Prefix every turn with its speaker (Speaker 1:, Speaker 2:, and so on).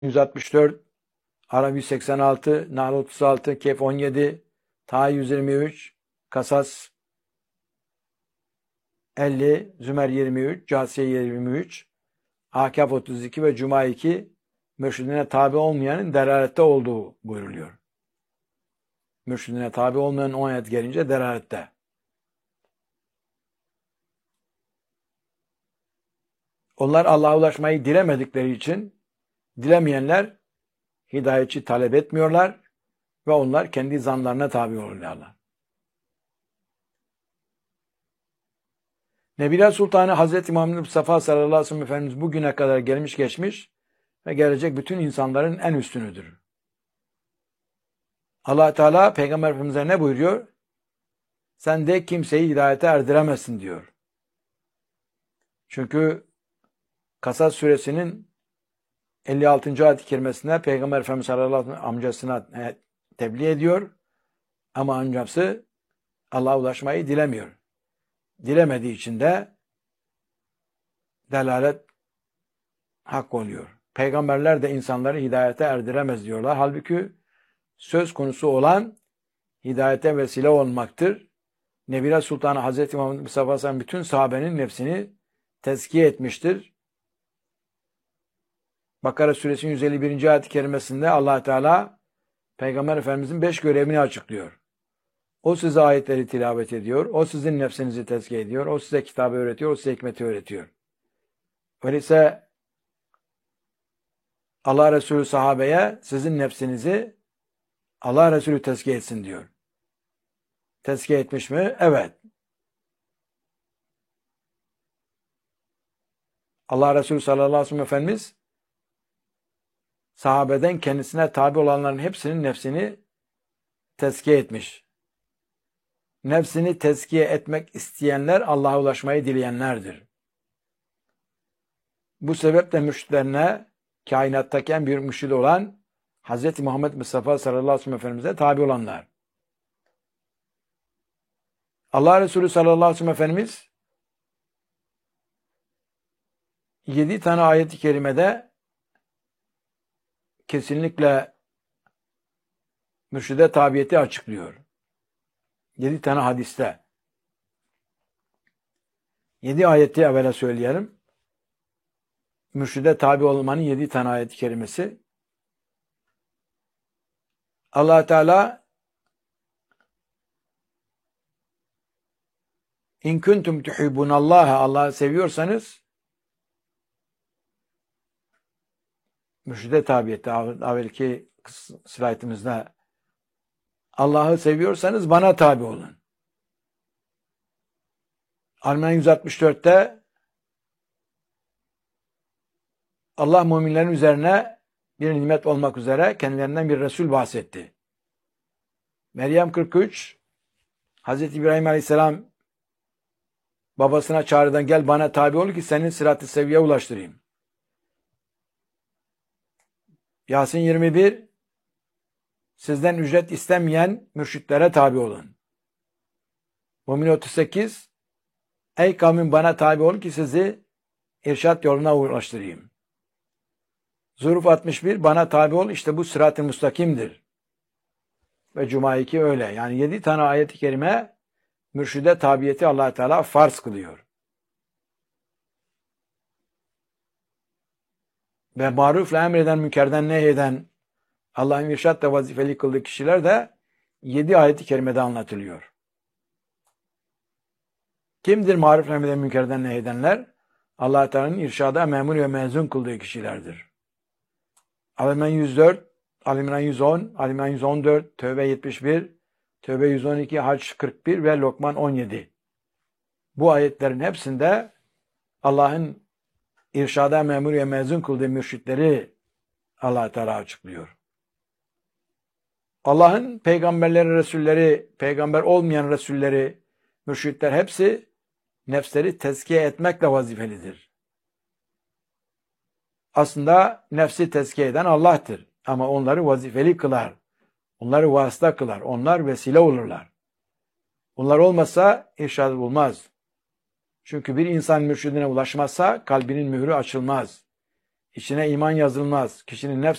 Speaker 1: 164, Arap 186, Nahl 36, Kehf 17, Taha 123, Kasas 50, Zümer 23, Câsiye 23, Ahkâf 32 ve Cuma 2 mürşidine tabi olmayanın delalette olduğu buyruluyor. Mürşidine tabi olmayan 10 ayet gelince delalette. Onlar Allah'a ulaşmayı dilemedikleri için dilemeyenler hidayetçi talep etmiyorlar ve onlar kendi zanlarına tabi oluyorlar. Nebiler Sultanı Hazreti Muhammed Mustafa sallallahu aleyhi ve sellem Efendimiz bugüne kadar gelmiş geçmiş ve gelecek bütün insanların en üstünüdür. Allah Teala Peygamber Efendimiz'e ne buyuruyor? Sen de kimseyi hidayete erdiremezsin diyor. Çünkü Kasas suresinin 56. ayet-i kerimesinde Peygamber Efendimiz sallallahu aleyhi ve sellem amcasına tebliğ ediyor. Ama amcası Allah'a ulaşmayı dilemiyor. Dilemediği için de delalet hak oluyor. Peygamberler de insanları hidayete erdiremez diyorlar. Halbuki söz konusu olan hidayete vesile olmaktır. Nebiler Sultanı Hazreti Muhammed Mustafa Sallallahu bütün sahabenin nefsini tezkiye etmiştir. Bakara suresinin 151. ayet-i kerimesinde Allah Teala Peygamber Efendimizin 5 görevini açıklıyor. O size ayetleri tilavet ediyor. O sizin nefsinizi tezkiye ediyor. O size kitabı öğretiyor. O size hikmeti öğretiyor. Öyleyse Allah Resulü sahabeye sizin nefsinizi Allah Resulü tezkiye etsin diyor. Tezkiye etmiş mi? Evet. Allah Resulü sallallahu aleyhi ve sellem Efendimiz sahabeden kendisine tabi olanların hepsinin nefsini tezkiye etmiş. Nefsini tezkiye etmek isteyenler Allah'a ulaşmayı dileyenlerdir. Bu sebeple mürşitlerine kainattaki en büyük mürşidi olan Hz. Muhammed Mustafa sallallahu aleyhi ve sellem Efendimiz'e tabi olanlar. Allah Resulü sallallahu aleyhi ve sellem Efendimiz 7 tane ayet-i kerimede kesinlikle mürşide tabiyeti açıklıyor. 7 tane hadiste. 7 ayeti evvela söyleyelim. Mürşide tabi olmanın 7 tane ayet-i kerimesi. Allah Teala İn kuntum tuhibbunallaha Allah'ı seviyorsanız mürşide tabiyeti evvelki slaytımızda Allah'ı seviyorsanız bana tabi olun. Al-İmran 164'te Allah müminlerin üzerine bir nimet olmak üzere kendilerinden bir Resul bahsetti. Meryem 43 Hz. İbrahim Aleyhisselam babasına çağrıdan gel bana tabi ol ki senin sırat-ı seviyeye ulaştırayım. Yasin 21 sizden ücret istemeyen mürşitlere tabi olun. Mümin 38 ey kavmin bana tabi ol ki sizi irşat yoluna ulaştırayım. Zuhruf 61 bana tabi ol işte bu sırat-ı müstakimdir. Ve Cuma 2 öyle. Yani 7 tane ayet-i kerime mürşide tabiyeti Allah Teala farz kılıyor. Ve marufla emreden, münkerden nehyeden Allah'ın irşatla vazifeli kıldığı kişiler de 7 ayet-i kerimede anlatılıyor. Kimdir marufla emreden, münkerden nehyedenler? Allah Teala'nın irşada memur ve mezun kıldığı kişilerdir. Al-İmran 104, Al-İmran 110, Al-İmran 114, Tevbe 71, Tevbe 112, Hac 41 ve Lokman 17. Bu ayetlerin hepsinde Allah'ın irşada memur ve mezun kıldığı mürşitleri Allah Teala açıklıyor. Allah'ın peygamberleri, resulleri, peygamber olmayan resulleri, mürşitler hepsi nefsleri tezkiye etmekle vazifelidir. Aslında nefsi tezkiye eden Allah'tır. Ama onları vazifeli kılar. Onları vasıta kılar. Onlar vesile olurlar. Onlar olmasa irşad bulmaz. Çünkü bir insan mürşidine ulaşmazsa kalbinin mührü açılmaz. İçine iman yazılmaz. Kişinin nefs